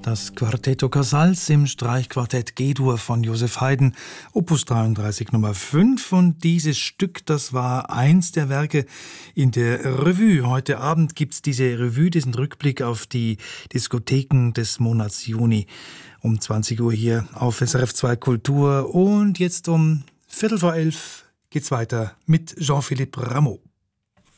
Das Quartetto Casals im Streichquartett G-Dur von Joseph Haydn, Opus 33 Nummer 5. Und dieses Stück, das war eins der Werke in der Revue. Heute Abend gibt's diese Revue, diesen Rückblick auf die Diskotheken des Monats Juni. Um 20 Uhr hier auf SRF 2 Kultur. Und jetzt um 11:15 geht's weiter mit Jean-Philippe Rameau.